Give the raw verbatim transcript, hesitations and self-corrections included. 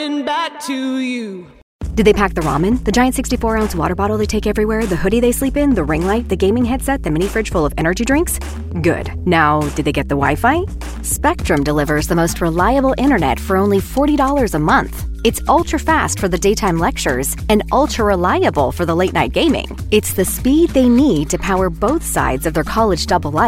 back to you. Did they pack the ramen, the giant sixty-four ounce water bottle they take everywhere, the hoodie they sleep in, the ring light, the gaming headset, the mini fridge full of energy drinks? Good. Now, did they get the Wi-Fi? Spectrum delivers the most reliable internet for only forty dollars a month. It's ultra-fast for the daytime lectures and ultra-reliable for the late-night gaming. It's the speed they need to power both sides of their college double life.